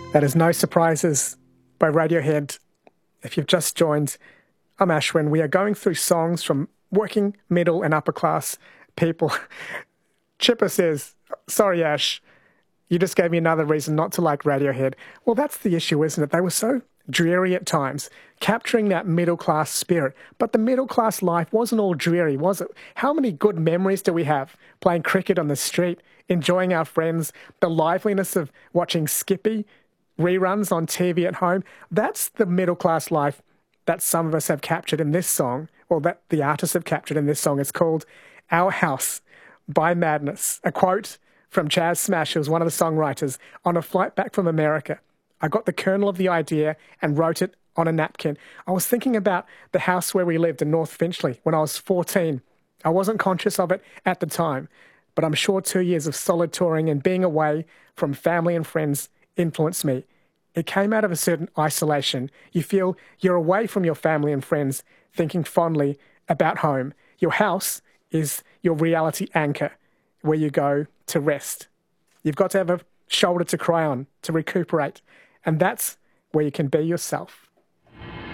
That is No Surprises by Radiohead. If you've just joined, I'm Ashwin. We are going through songs from working, middle and upper class people. Chipper says, sorry Ash, you just gave me another reason not to like Radiohead. Well, that's the issue, isn't it? They were so dreary at times, capturing that middle class spirit. But the middle class life wasn't all dreary, was it? How many good memories do we have playing cricket on the street, enjoying our friends, the liveliness of watching Skippy, reruns on TV at home? That's the middle class life that some of us have captured in this song, or that the artists have captured in this song. It's called Our House by Madness. A quote from Chas Smash, who was one of the songwriters, on a flight back from America. I got the kernel of the idea and wrote it on a napkin. I was thinking about the house where we lived in North Finchley when I was 14. I wasn't conscious of it at the time, but I'm sure 2 years of solid touring and being away from family and friends influenced me. It came out of a certain isolation. You feel you're away from your family and friends, thinking fondly about home. Your house is your reality anchor, where you go to rest. You've got to have a shoulder to cry on, to recuperate. And that's where you can be yourself.